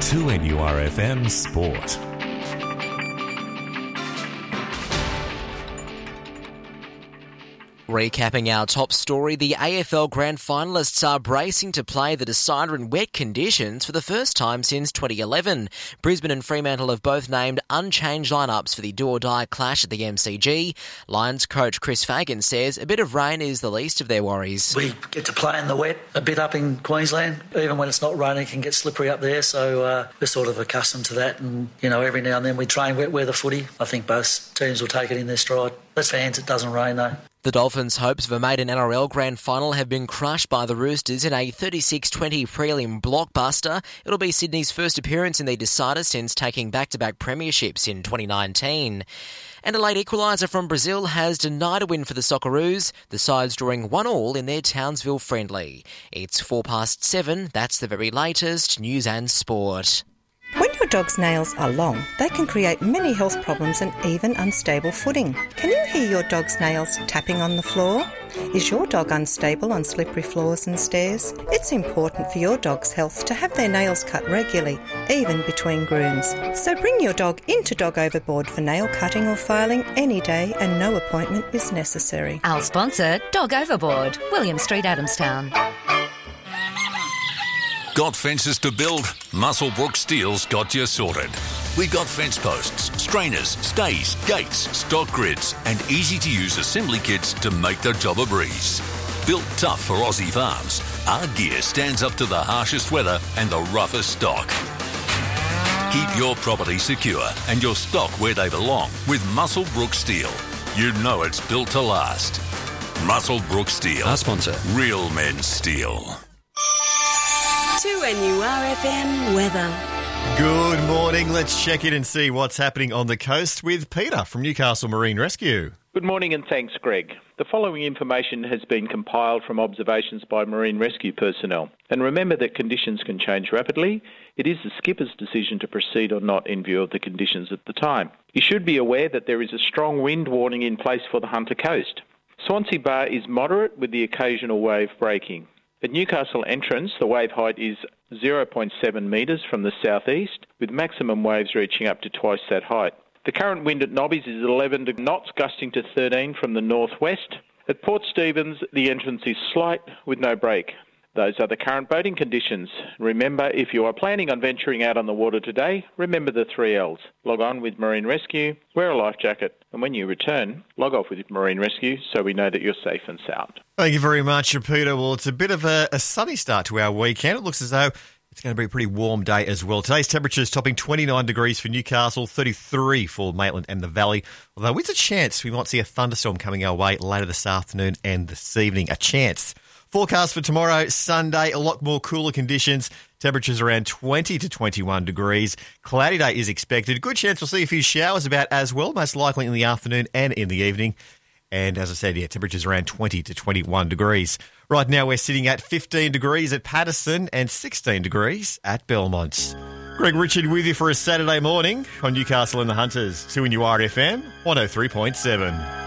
2NURFM Sport. Recapping our top story, the AFL Grand Finalists are bracing to play the decider in wet conditions for the first time since 2011. Brisbane and Fremantle have both named unchanged lineups for the do-or-die clash at the MCG. Lions coach Chris Fagan says a bit of rain is the least of their worries. We get to play in the wet a bit up in Queensland. Even when it's not raining, it can get slippery up there, so we're sort of accustomed to that. And, every now and then we train wet weather footy. I think both teams will take it in their stride. Let's fans it doesn't rain, though. The Dolphins' hopes of a maiden NRL Grand Final have been crushed by the Roosters in a 36-20 prelim blockbuster. It'll be Sydney's first appearance in the decider since taking back-to-back premierships in 2019. And a late equaliser from Brazil has denied a win for the Socceroos, the sides drawing 1-1 in their Townsville friendly. It's 7:04. That's the very latest news and sport. When your dog's nails are long, they can create many health problems and even unstable footing. Can you hear your dog's nails tapping on the floor? Is your dog unstable on slippery floors and stairs? It's important for your dog's health to have their nails cut regularly, even between grooms. So bring your dog into Dog Overboard for nail cutting or filing any day, and no appointment is necessary. Our sponsor, Dog Overboard, William Street, Adamstown. Got fences to build? Muswellbrook Steel's got you sorted. We've got fence posts, strainers, stays, gates, stock grids and easy-to-use assembly kits to make the job a breeze. Built tough for Aussie farms, our gear stands up to the harshest weather and the roughest stock. Keep your property secure and your stock where they belong with Muswellbrook Steel. You know it's built to last. Muswellbrook Steel. Our sponsor. Real men's steel. 2NURFM weather. Good morning. Let's check in and see what's happening on the coast with Peter from Newcastle Marine Rescue. Good morning and thanks, Greg. The following information has been compiled from observations by Marine Rescue personnel. And remember that conditions can change rapidly. It is the skipper's decision to proceed or not in view of the conditions at the time. You should be aware that there is a strong wind warning in place for the Hunter Coast. Swansea Bar is moderate with the occasional wave breaking. At Newcastle entrance, the wave height is 0.7 metres from the southeast, with maximum waves reaching up to twice that height. The current wind at Nobbies is 11 knots, gusting to 13 from the northwest. At Port Stephens, the entrance is slight with no break. Those are the current boating conditions. Remember, if you are planning on venturing out on the water today, remember the 3 Ls. Log on with Marine Rescue, wear a life jacket, and when you return, log off with Marine Rescue so we know that you're safe and sound. Thank you very much, Peter. Well, it's a bit of a sunny start to our weekend. It looks as though it's going to be a pretty warm day as well. Today's temperature is topping 29 degrees for Newcastle, 33 for Maitland and the Valley. Although it's a chance we might see a thunderstorm coming our way later this afternoon and this evening. A chance. Forecast for tomorrow, Sunday, a lot more cooler conditions. Temperatures around 20 to 21 degrees. Cloudy day is expected. Good chance we'll see a few showers about as well, most likely in the afternoon and in the evening. And as I said, temperatures around 20 to 21 degrees. Right now we're sitting at 15 degrees at Patterson and 16 degrees at Belmont. Greg Richard with you for a Saturday morning on Newcastle and the Hunters, 2NURFM 103.7.